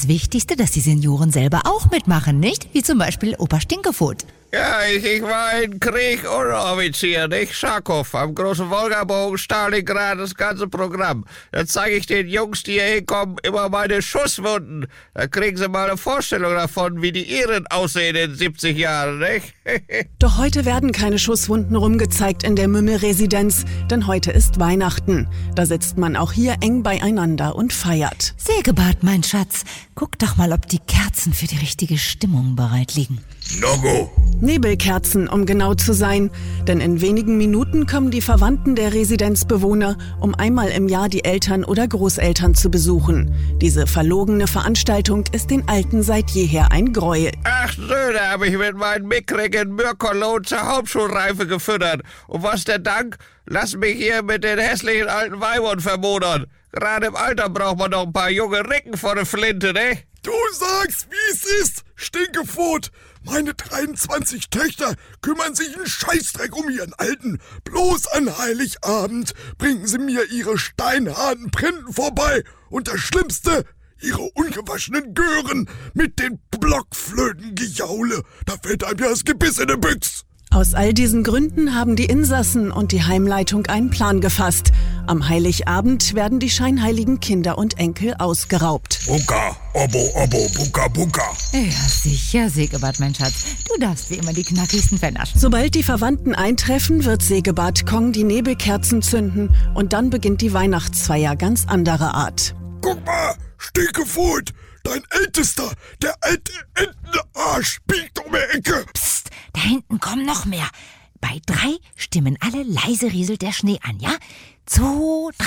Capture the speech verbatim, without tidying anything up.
das Wichtigste, dass die Senioren selber auch mitmachen, nicht? Wie zum Beispiel Opa Stinkefot. Ja, ich, ich war in Krieg Unteroffizier, nicht? Scharkow, am großen Wolgabogen, Stalingrad, das ganze Programm. Da zeige ich den Jungs, die hier hinkommen, immer meine Schusswunden. Da kriegen sie mal eine Vorstellung davon, wie die ihren aussehen in siebzig Jahren, nicht? Doch heute werden keine Schusswunden rumgezeigt in der Mümmel-Residenz, denn heute ist Weihnachten. Da sitzt man auch hier eng beieinander und feiert. Segebart, mein Schatz, guck doch mal, ob die Kerzen für die richtige Stimmung bereit liegen. No-go. Nebelkerzen, um genau zu sein. Denn in wenigen Minuten kommen die Verwandten der Residenzbewohner, um einmal im Jahr die Eltern oder Großeltern zu besuchen. Diese verlogene Veranstaltung ist den Alten seit jeher ein Gräuel. Ach, Söhne, habe ich mit meinen mickrigen Mürkolon zur Hauptschulreife gefüttert. Und was der Dank? Lass mich hier mit den hässlichen alten Weibern vermodern. Gerade im Alter braucht man noch ein paar junge Ricken vor der Flinte, ne? Du sagst, wie es ist, Stinkefot. Meine dreiundzwanzig Töchter kümmern sich einen Scheißdreck um ihren Alten. Bloß an Heiligabend bringen sie mir ihre steinharten Printen vorbei. Und das Schlimmste, ihre ungewaschenen Gören mit den Blockflötengejaule. Da fällt einem ja das Gebiss in die Büchs. Aus all diesen Gründen haben die Insassen und die Heimleitung einen Plan gefasst. Am Heiligabend werden die scheinheiligen Kinder und Enkel ausgeraubt. Bunka, Obo, Obo, Bunka, Bunka. Ja, sicher, Segebart, mein Schatz. Du darfst wie immer die knackigsten vernaschen. Sobald die Verwandten eintreffen, wird Segebart Kong die Nebelkerzen zünden und dann beginnt die Weihnachtsfeier ganz anderer Art. Guck mal, Stinkefot, dein Ältester, der alte Entenarsch, biegt um die Ecke. Psst, da hinten kommen noch mehr. Bei drei stimmen alle leise rieselt der Schnee an, ja? Zwei, drei.